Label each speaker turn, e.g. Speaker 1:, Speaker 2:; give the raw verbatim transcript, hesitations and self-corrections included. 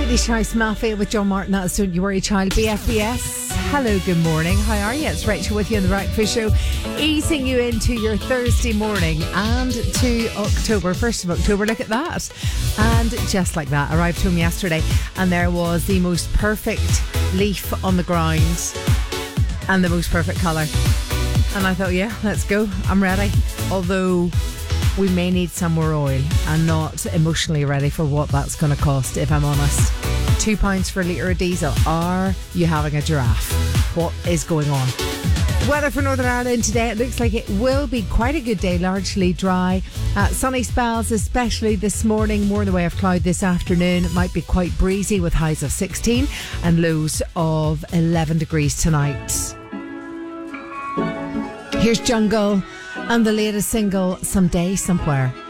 Speaker 1: Swedish House Mafia with John Martin. That's Don't You Worry Child, B F B S. Hello, good morning. How are you? It's Rachel with you on The Breakfast Show, easing you into your Thursday morning and to October, first of October. Look at that. And just like that, arrived home yesterday and there was the most perfect leaf on the ground and the most perfect colour. And I thought, yeah, let's go. I'm ready. Although we may need some more oil. I'm not emotionally ready for what that's going to cost, if I'm honest. Two pounds for a litre of diesel. Are you having a giraffe? What is going on? Weather for Northern Ireland today. It looks like it will be quite a good day, largely dry. Uh, sunny spells, especially this morning. More in the way of cloud this afternoon. It might be quite breezy with highs of sixteen and lows of eleven degrees tonight. Here's Jungle and the latest single, Someday Somewhere.